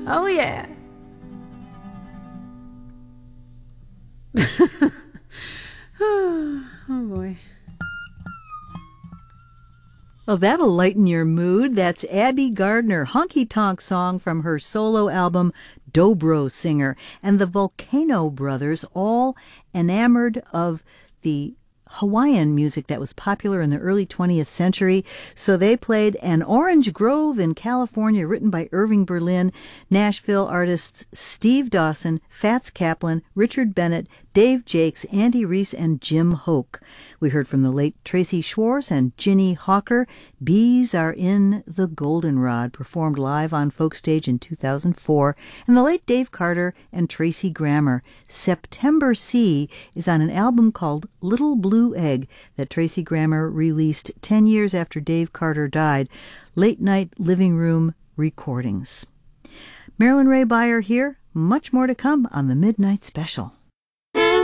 Oh, yeah. Oh, boy. Well, that'll lighten your mood. That's Abby Gardner, Honky Tonk Song from her solo album, Dobro Singer. And the Volcano Brothers, all enamored of the Hawaiian music that was popular in the early 20th century. So they played An Orange Grove in California, written by Irving Berlin, Nashville artists Steve Dawson, Fats Kaplan, Richard Bennett, Dave Jakes, Andy Reese, and Jim Hoke. We heard from the late Tracy Schwartz and Ginny Hawker. Bees Are in the Goldenrod, performed live on Folk Stage in 2004. And the late Dave Carter and Tracy Grammer. September Sea is on an album called Little Blue Egg that Tracy Grammer released 10 years after Dave Carter died. Late night living room recordings. Marilyn Ray Beyer here. Much more to come on the Midnight Special.